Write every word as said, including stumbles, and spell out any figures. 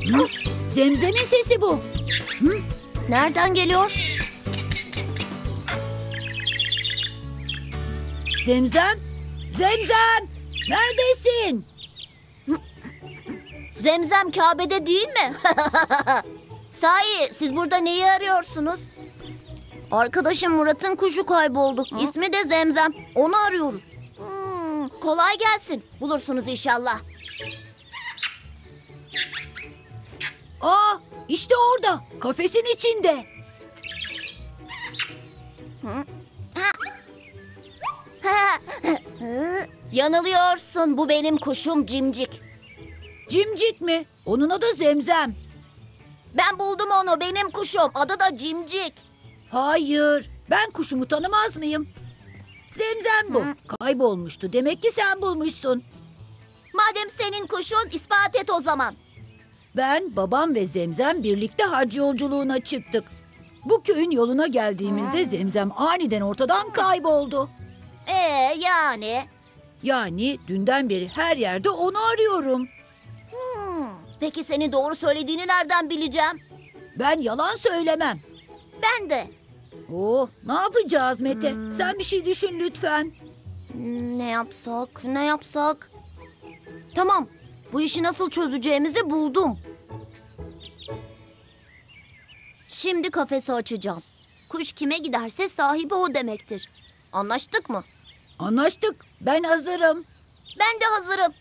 Hı? Zemzem'in sesi bu. Hı? Nereden geliyor? Zemzem! Zemzem! Neredesin? Zemzem Kabe'de değil mi? Sahi siz burada neyi arıyorsunuz? Arkadaşım Murat'ın kuşu kayboldu. İsmi de Zemzem. Onu arıyoruz. Hmm, kolay gelsin. Bulursunuz inşallah. Aa, işte orada. Kafesin içinde. Yanılıyorsun. Bu benim kuşum Cimcik. Cimcik mi? Onun adı Zemzem. Ben buldum onu. Benim kuşum. Adı da Cimcik. Hayır. Ben kuşumu tanımaz mıyım? Zemzem bu. Hı. Kaybolmuştu. Demek ki sen bulmuşsun. Madem senin kuşun, ispat et o zaman. Ben, babam ve Zemzem birlikte hac yolculuğuna çıktık. Bu köyün yoluna geldiğimizde Zemzem aniden ortadan kayboldu. Ee yani? Yani dünden beri her yerde onu arıyorum. Hmm, peki senin doğru söylediğini nereden bileceğim? Ben yalan söylemem. Ben de. Oo, ne yapacağız Mete? Hmm. Sen bir şey düşün lütfen. Ne yapsak, ne yapsak? Tamam, bu işi nasıl çözeceğimizi buldum. Şimdi kafesi açacağım. Kuş kime giderse sahibi o demektir. Anlaştık mı? Anlaştık. Ben hazırım. Ben de hazırım.